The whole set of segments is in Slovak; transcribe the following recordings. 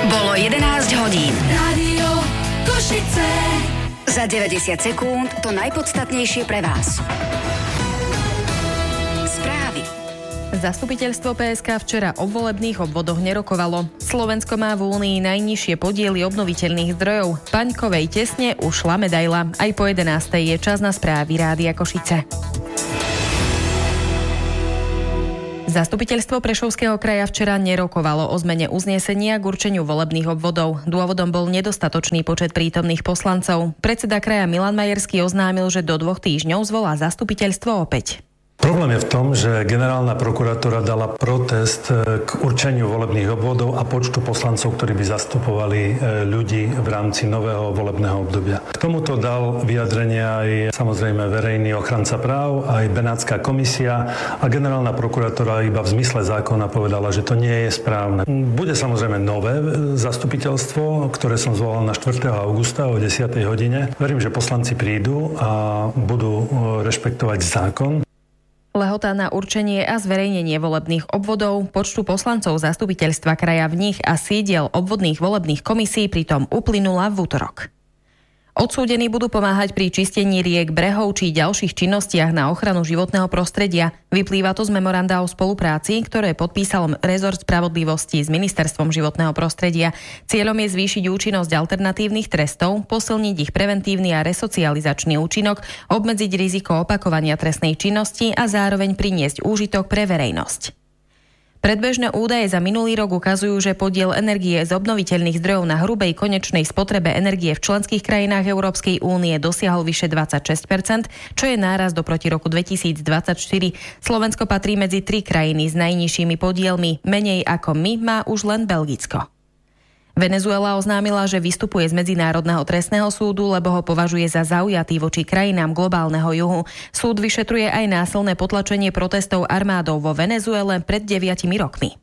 Bolo 11 hodín. Rádio Košice. Za 90 sekúnd to najpodstatnejšie pre vás. Správy. Zastupiteľstvo PSK včera o volebných obvodoch nerokovalo. Slovensko má v Únii najnižšie podiely obnoviteľných zdrojov. Paňkovej tesne ušla medaila. Aj po 11:00 je čas na správy Rádia Košice. Zastupiteľstvo Prešovského kraja včera nerokovalo o zmene uznesenia k určeniu volebných obvodov. Dôvodom bol nedostatočný počet prítomných poslancov. Predseda kraja Milan Majerský oznámil, že do 2 týždňov zvolá zastupiteľstvo opäť. Problém je v tom, že generálna prokuratúra dala protest k určeniu volebných obvodov a počtu poslancov, ktorí by zastupovali ľudí v rámci nového volebného obdobia. K tomuto dal vyjadrenie aj samozrejme verejný ochranca práv, aj Benátska komisia a generálna prokuratúra iba v zmysle zákona povedala, že to nie je správne. Bude samozrejme nové zastupiteľstvo, ktoré som zvolal na 4. augusta o 10. hodine. Verím, že poslanci prídu a budú rešpektovať zákon. Lehota na určenie a zverejnenie volebných obvodov, počtu poslancov zastupiteľstva kraja v nich a sídiel obvodných volebných komisí pritom uplynula v utorok. Odsúdení budú pomáhať pri čistení riek, brehov či ďalších činnostiach na ochranu životného prostredia. Vyplýva to z memoranda o spolupráci, ktoré podpísal rezort spravodlivosti s Ministerstvom životného prostredia. Cieľom je zvýšiť účinnosť alternatívnych trestov, posilniť ich preventívny a resocializačný účinok, obmedziť riziko opakovania trestnej činnosti a zároveň priniesť úžitok pre verejnosť. Predbežné údaje za minulý rok ukazujú, že podiel energie z obnoviteľných zdrojov na hrubej konečnej spotrebe energie v členských krajinách Európskej únie dosiahol vyše 26%, čo je nárast oproti roku 2024. Slovensko patrí medzi 3 krajiny s najnižšími podielmi. Menej ako my má už len Belgicko. Venezuela oznámila, že vystupuje z Medzinárodného trestného súdu, lebo ho považuje za zaujatý voči krajinám globálneho juhu. Súd vyšetruje aj násilné potlačenie protestov armádou vo Venezuele pred 9 rokmi.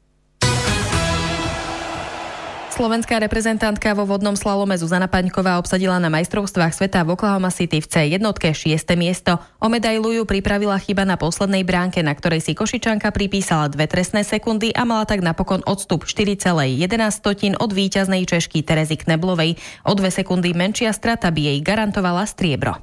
Slovenská reprezentantka vo vodnom slalome Zuzana Paňková obsadila na majstrovstvách sveta v Oklahoma City v C1 6. miesto. O medailu ju pripravila chyba na poslednej bránke, na ktorej si Košičanka pripísala 2 trestné sekundy a mala tak napokon odstup 4,11 od víťaznej Češky Terezy Kneblovej. O 2 sekundy menšia strata by jej garantovala striebro.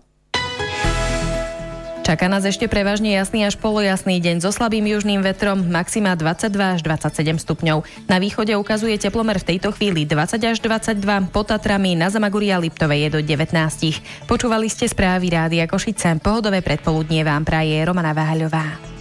Čaká nás ešte prevažne jasný až polojasný deň so slabým južným vetrom, maxima 22 až 27 stupňov. Na východe ukazuje teplomer v tejto chvíli 20 až 22, pod Tatrami na Zamaguri a Liptovej je do 19. Počúvali ste správy Rádia Košice. Pohodové predpoludnie vám praje Romana Váhaľová.